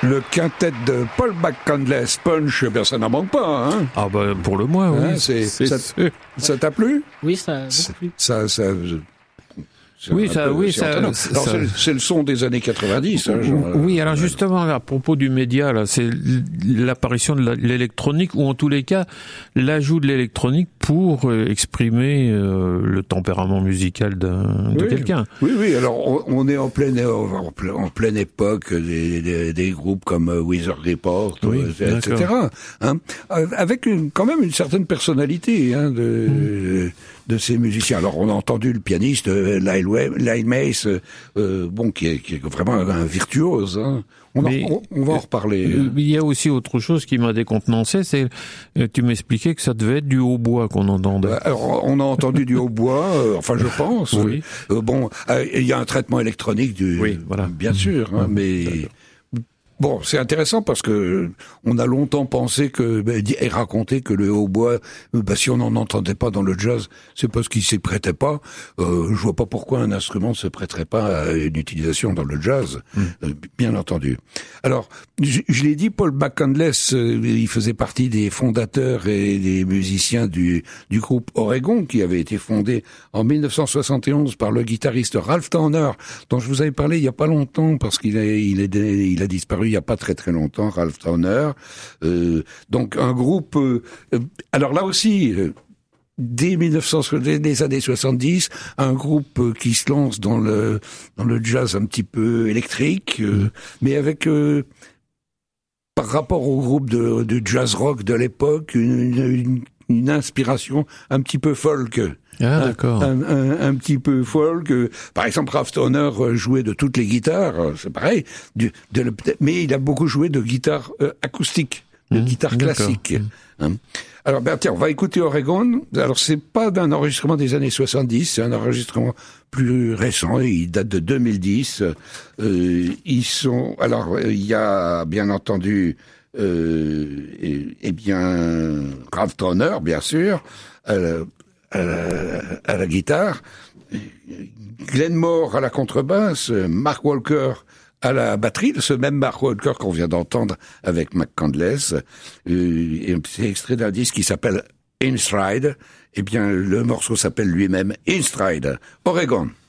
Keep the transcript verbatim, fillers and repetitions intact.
Le quintet de Paul McCandless, Punch, ben ça n'en manque pas. Hein. Ah ben pour le moins, oui. Hein, c'est, c'est, ça, ça t'a plu? Oui, ça a beaucoup plu. Ça, ça, C'est oui, ça, peu, oui, ça, alors, ça, c'est, c'est le son des années quatre-vingt-dix. Hein, genre, oui, alors justement, à propos du média, là, c'est l'apparition de l'électronique, ou en tous les cas, l'ajout de l'électronique pour euh, exprimer euh, le tempérament musical d'un, de oui, quelqu'un. Oui, oui, alors on, on est en pleine, en pleine, en pleine époque des, des, des groupes comme Weather Report, oui, et cetera. Hein, avec une, quand même une certaine personnalité hein, de... Mmh. de ces musiciens. Alors on a entendu le pianiste euh, Lyle, Lyle Mace, euh, bon qui est, qui est vraiment un, un virtuose. Hein. On, en, on, on va en reparler. Euh, il y a aussi autre chose qui m'a décontenancé, c'est euh, tu m'expliquais que ça devait être du hautbois qu'on entendait. Alors on a entendu du hautbois, euh, enfin je pense. Oui. Euh, bon, euh, il y a un traitement électronique du, oui, voilà. bien sûr, hein, mais. D'accord. Bon, c'est intéressant parce que on a longtemps pensé que et raconté que le hautbois, bah, si on n'en entendait pas dans le jazz, c'est parce qu'il s'y prêtait pas. Euh, je vois pas pourquoi un instrument ne se prêterait pas à une utilisation dans le jazz, mm. euh, bien entendu. Alors, je, je l'ai dit, Paul McCandless, euh, il faisait partie des fondateurs et des musiciens du du groupe Oregon, qui avait été fondé en mille neuf cent soixante et onze par le guitariste Ralph Towner, dont je vous avais parlé il y a pas longtemps parce qu'il est il est il a disparu il y a pas très très longtemps, Ralph Towner. Euh, donc un groupe. Euh, alors là aussi, euh, dès mille neuf cents, dès les années soixante-dix, un groupe euh, qui se lance dans le dans le jazz un petit peu électrique, euh, mais avec euh, par rapport au groupe de, de jazz rock de l'époque, une, une, une inspiration un petit peu folk. Ah, d'accord. Un, un, un petit peu folk. Par exemple, Ralph Towner jouait de toutes les guitares, c'est pareil. Du, de, mais il a beaucoup joué de guitare euh, acoustique, de mmh, guitare classique. Hein. Alors, ben tiens, on va écouter Oregon. Alors, c'est pas d'un enregistrement des années soixante-dix, c'est un enregistrement plus récent. Il date de deux mille dix. Euh, ils sont. Alors, il y a bien entendu, euh, et, et bien Ralph Towner, bien sûr. Euh, À la, à la guitare, Glenn Moore à la contrebasse, Mark Walker à la batterie, ce même Mark Walker qu'on vient d'entendre avec McCandless. Euh, et c'est extrait d'un disque qui s'appelle In Stride. Eh bien, le morceau s'appelle lui-même In Stride, Oregon.